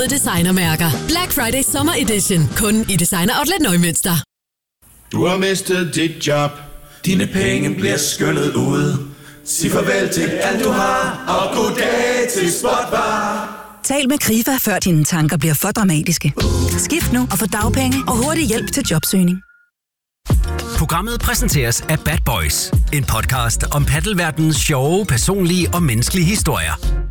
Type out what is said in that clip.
designermærker. Black Friday Summer Edition. Kun i Designer Outlet Neumünster. Du har mistet dit job. Dine penge bliver skyllet ud. Sig farvel til alt du har, og goddag til Spotbar. Tal med Krifa, før dine tanker bliver for dramatiske. Skift nu og få dagpenge og hurtig hjælp til jobsøgning. Programmet præsenteres af Bad Boys. En podcast om paddelverdenens sjove, personlige og menneskelige historier.